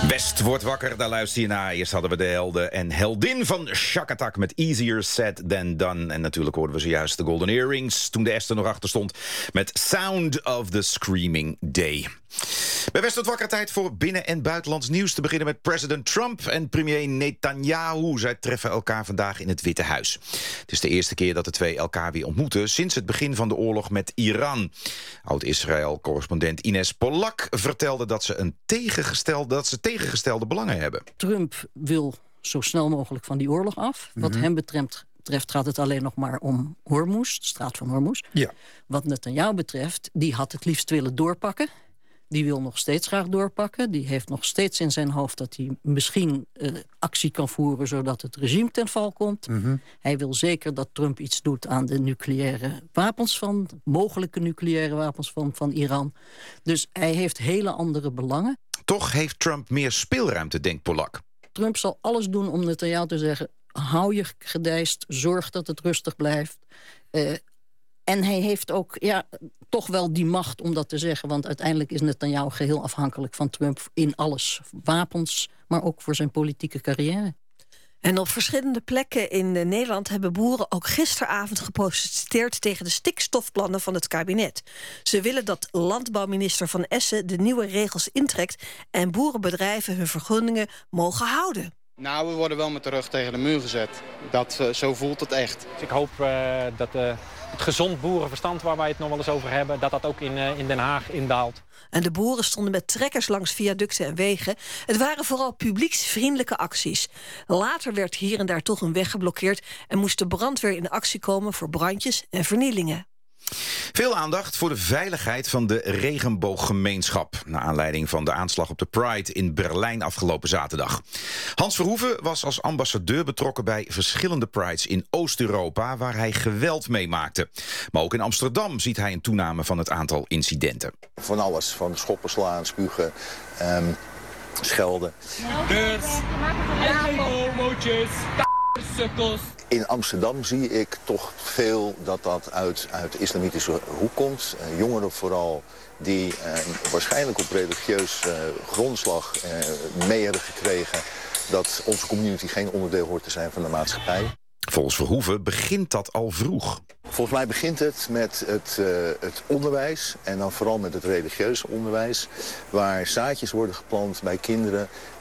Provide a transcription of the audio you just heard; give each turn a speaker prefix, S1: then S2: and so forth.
S1: West wordt wakker, daar luister je naar. Eerst hadden we de helden en heldin van Shack Attack met Easier Said Than Done. En natuurlijk hoorden we zojuist de Golden Earrings, toen de Esther nog achter stond, met Sound of the Screaming Day. Bij West wordt wakker, tijd voor binnen- en buitenlands nieuws. Te beginnen met president Trump en premier Netanyahu. Zij treffen elkaar vandaag in het Witte Huis. Het is de eerste keer dat de twee elkaar weer ontmoeten sinds het begin van de oorlog met Iran. Oud-Israël-correspondent Ines Polak vertelde dat ze tegengestelde belangen hebben.
S2: Trump wil zo snel mogelijk van die oorlog af. Wat hem betreft gaat het alleen nog maar om Hormuz, de straat van Hormuz.
S3: Ja.
S2: Wat Netanyahu betreft, die had het liefst willen doorpakken. Die wil nog steeds graag doorpakken. Die heeft nog steeds in zijn hoofd dat hij misschien actie kan voeren, zodat het regime ten val komt. Hij wil zeker dat Trump iets doet aan de nucleaire wapens mogelijke nucleaire wapens van Iran. Dus hij heeft hele andere belangen.
S1: Toch heeft Trump meer speelruimte, denkt Polak.
S2: Trump zal alles doen om Netanyahu te zeggen, hou je gedijst, zorg dat het rustig blijft. En hij heeft ook toch wel die macht om dat te zeggen. Want uiteindelijk is Netanyahu geheel afhankelijk van Trump in alles. Wapens, maar ook voor zijn politieke carrière.
S4: En op verschillende plekken in Nederland hebben boeren ook gisteravond geprotesteerd tegen de stikstofplannen van het kabinet. Ze willen dat landbouwminister Van Essen de nieuwe regels intrekt en boerenbedrijven hun vergunningen mogen houden.
S5: Nou, we worden wel met de rug tegen de muur gezet. Zo voelt het echt.
S6: Ik hoop dat het gezond boerenverstand waar wij het nog wel eens over hebben, dat ook in Den Haag indaalt.
S4: En de boeren stonden met trekkers langs viaducten en wegen. Het waren vooral publieksvriendelijke acties. Later werd hier en daar toch een weg geblokkeerd en moest de brandweer in actie komen voor brandjes en vernielingen.
S1: Veel aandacht voor de veiligheid van de regenbooggemeenschap, naar aanleiding van de aanslag op de Pride in Berlijn afgelopen zaterdag. Hans Verhoeven was als ambassadeur betrokken bij verschillende Prides in Oost-Europa, waar hij geweld meemaakte. Maar ook in Amsterdam ziet hij een toename van het aantal incidenten.
S7: Van alles, van schoppen, slaan, spugen, schelden. In Amsterdam zie ik toch veel dat uit de islamitische hoek komt. Jongeren vooral die waarschijnlijk op religieus grondslag mee hebben gekregen dat onze community geen onderdeel hoort te zijn van de maatschappij.
S1: Volgens Verhoeven begint dat al vroeg.
S7: Volgens mij begint het met het onderwijs en dan vooral met het religieuze onderwijs, waar zaadjes worden geplant bij kinderen